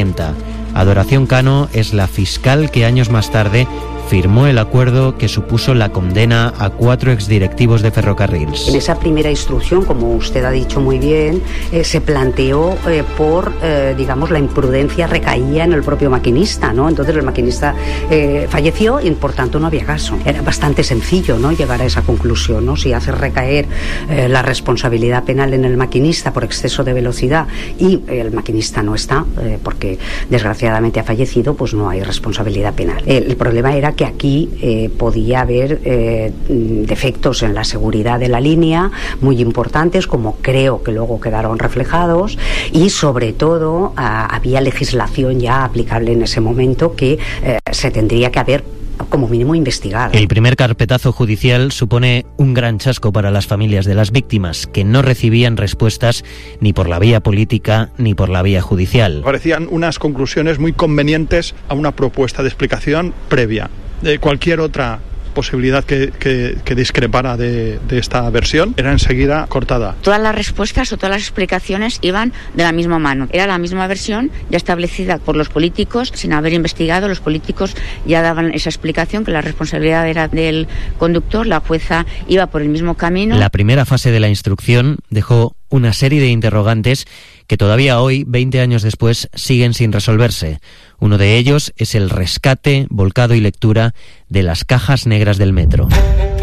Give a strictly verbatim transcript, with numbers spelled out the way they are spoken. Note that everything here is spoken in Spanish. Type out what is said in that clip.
cuarenta. Adoración Cano es la fiscal que años más tarde firmó el acuerdo que supuso la condena a cuatro exdirectivos de Ferrocarrils. En esa primera instrucción, como usted ha dicho muy bien, eh, se planteó eh, por, eh, digamos, la imprudencia recaía en el propio maquinista, ¿no? Entonces el maquinista eh, falleció y por tanto no había caso. Era bastante sencillo, ¿no?, llegar a esa conclusión, ¿no? Si hace recaer eh, la responsabilidad penal en el maquinista por exceso de velocidad y el maquinista no está, eh, porque desgraciadamente ha fallecido, pues no hay responsabilidad penal. El, el problema era que aquí eh, podía haber eh, defectos en la seguridad de la línea muy importantes, como creo que luego quedaron reflejados, y sobre todo ah, había legislación ya aplicable en ese momento que eh, se tendría que haber como mínimo investigado. El primer carpetazo judicial supone un gran chasco para las familias de las víctimas, que no recibían respuestas ni por la vía política ni por la vía judicial. Parecían unas conclusiones muy convenientes a una propuesta de explicación previa. De cualquier otra posibilidad que, que, que discrepara de, de esta versión era enseguida cortada. Todas las respuestas o todas las explicaciones iban de la misma mano. Era la misma versión ya establecida por los políticos, sin haber investigado. Los políticos ya daban esa explicación, que la responsabilidad era del conductor, la jueza iba por el mismo camino. La primera fase de la instrucción dejó una serie de interrogantes que todavía hoy, veinte años después, siguen sin resolverse. Uno de ellos es el rescate, volcado y lectura de las cajas negras del metro.